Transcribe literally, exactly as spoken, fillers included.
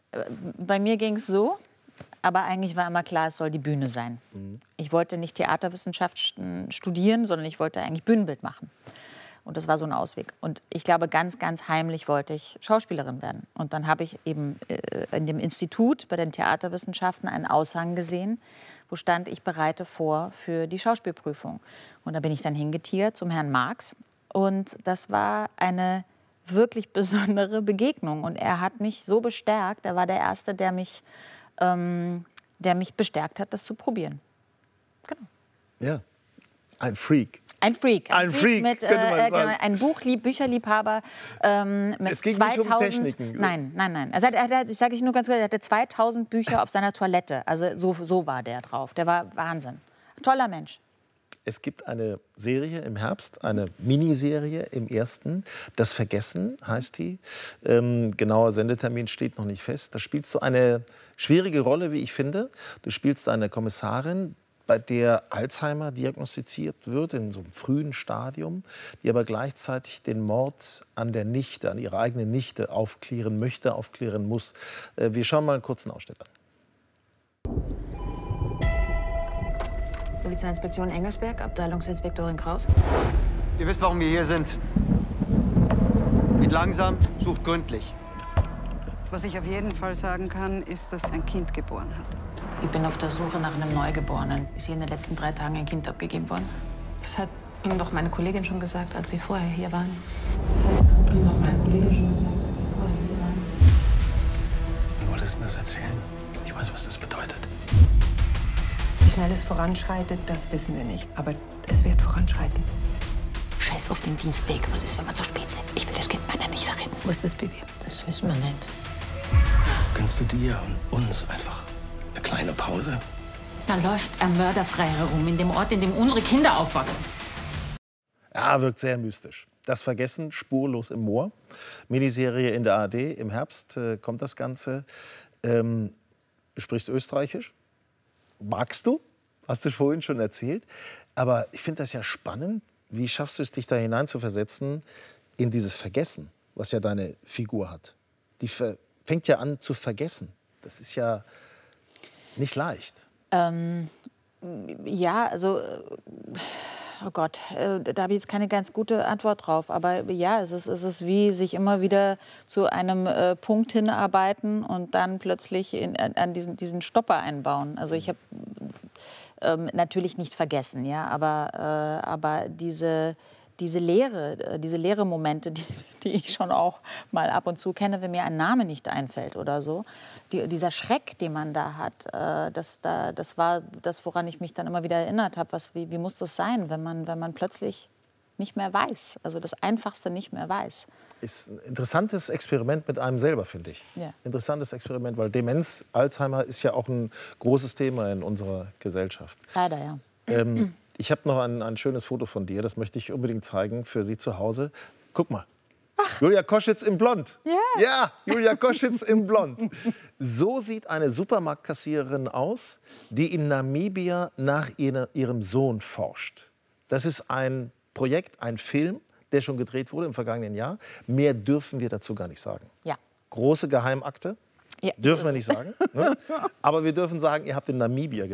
Bei mir ging es so, aber eigentlich war immer klar, es soll die Bühne sein. Mhm. Ich wollte nicht Theaterwissenschaft studieren, sondern ich wollte eigentlich Bühnenbild machen. Und das war so ein Ausweg. Und ich glaube, ganz, ganz heimlich wollte ich Schauspielerin werden. Und dann habe ich eben in dem Institut bei den Theaterwissenschaften einen Aushang gesehen, wo stand, ich bereite vor für die Schauspielprüfung. Und da bin ich dann hingetiert zum Herrn Marx. Und das war eine wirklich besondere Begegnung. Und er hat mich so bestärkt. Er war der Erste, der mich, ähm, der mich bestärkt hat, das zu probieren. Genau. Ja, ein Freak. Ein Freak. Ein, ein Freak, mit, könnte man äh, sagen. Ein Buchlieb, Bücherliebhaber ähm, mit es ging zweitausend. Nicht um Techniken. Nein, nein, nein. Also er hat, ich sage ich nur ganz kurz, er hatte zweitausend Bücher auf seiner Toilette. Also so, so war der drauf. Der war Wahnsinn. Toller Mensch. Es gibt eine Serie im Herbst, eine Miniserie im ersten. Das Vergessen heißt die. Ähm, genauer Sendetermin steht noch nicht fest. Da spielst du eine schwierige Rolle, wie ich finde. Du spielst eine Kommissarin, bei der Alzheimer diagnostiziert wird, in so einem frühen Stadium, die aber gleichzeitig den Mord an der Nichte, an ihrer eigenen Nichte aufklären möchte, aufklären muss. Äh, wir schauen mal einen kurzen Ausschnitt an. Polizeiinspektion Engelsberg, Abteilungsinspektorin Kraus. Ihr wisst, warum wir hier sind. Geht langsam, sucht gründlich. Was ich auf jeden Fall sagen kann, ist, dass ein Kind geboren hat. Ich bin auf der Suche nach einem Neugeborenen. Ist hier in den letzten drei Tagen ein Kind abgegeben worden? Das hat ihm doch meine Kollegin schon gesagt, als Sie vorher hier waren. Das hat ihm doch meine Kollegin schon gesagt, als Sie vorher hier waren. Du wolltest denn das erzählen? Ich weiß, was das bedeutet. Wie schnell es voranschreitet, das wissen wir nicht. Aber es wird voranschreiten. Scheiß auf den Dienstweg. Was ist, wenn wir zu spät sind? Ich will das Kind meiner Nichte retten. Wo ist das Baby? Das wissen wir nicht. Gönnst du dir und uns einfach eine kleine Pause? Da läuft ein Mörder frei herum, in dem Ort, in dem unsere Kinder aufwachsen. Ja, wirkt sehr mystisch. Das Vergessen, spurlos im Moor. Miniserie in der A R D. Im Herbst äh, kommt das Ganze. Ähm, du sprichst Österreichisch. Magst du? Hast du vorhin schon erzählt. Aber ich finde das ja spannend. Wie schaffst du es, dich da hineinzuversetzen in dieses Vergessen, was ja deine Figur hat? Die fängt ja an zu vergessen. Das ist ja nicht leicht. Ähm, ja, also, oh Gott, äh, da habe ich jetzt keine ganz gute Antwort drauf. Aber ja, es ist, es ist wie sich immer wieder zu einem äh, Punkt hinarbeiten und dann plötzlich in, an, an diesen, diesen Stopper einbauen. Also ich habe ähm, natürlich nicht vergessen, ja, aber, äh, aber diese... Diese leere, diese leere Momente, die, die ich schon auch mal ab und zu kenne, wenn mir ein Name nicht einfällt oder so, die, dieser Schreck, den man da hat, äh, das, da, das war das, woran ich mich dann immer wieder erinnert habe. Was, wie, wie muss das sein, wenn man, wenn man plötzlich nicht mehr weiß, also das Einfachste nicht mehr weiß? Ist ein interessantes Experiment mit einem selber, finde ich. Ja. Interessantes Experiment, weil Demenz, Alzheimer ist ja auch ein großes Thema in unserer Gesellschaft. Leider, ja. Ähm, Ich habe noch ein, ein schönes Foto von dir, das möchte ich unbedingt zeigen für Sie zu Hause. Guck mal. Ach. Julia Koschitz im Blond. Ja. Ja, Julia Koschitz im Blond. So sieht eine Supermarktkassiererin aus, die in Namibia nach ihre, ihrem Sohn forscht. Das ist ein Projekt, ein Film, der schon gedreht wurde im vergangenen Jahr. Mehr dürfen wir dazu gar nicht sagen. Ja. Große Geheimakte. Ja. Dürfen wir nicht sagen. Ne? Aber wir dürfen sagen, ihr habt in Namibia gedreht.